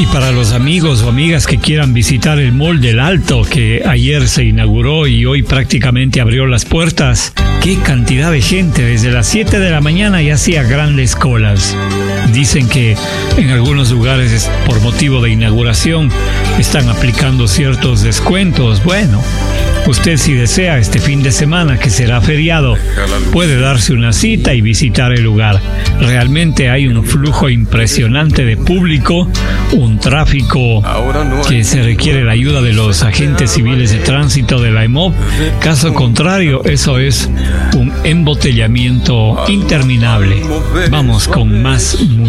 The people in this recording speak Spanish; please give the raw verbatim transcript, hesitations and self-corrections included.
Y para los amigos o amigas que quieran visitar el Mall del Alto, que ayer se inauguró y hoy prácticamente abrió las puertas, qué cantidad de gente, desde las siete de la mañana ya hacía grandes colas. Dicen que en algunos lugares, por motivo de inauguración, están aplicando ciertos descuentos. Bueno, usted, si desea este fin de semana, que será feriado, puede darse una cita y visitar el lugar. Realmente hay un flujo impresionante de público, un tráfico que se requiere la ayuda de los agentes civiles de tránsito de la E M O P. Caso contrario, eso es un embotellamiento interminable. Vamos con más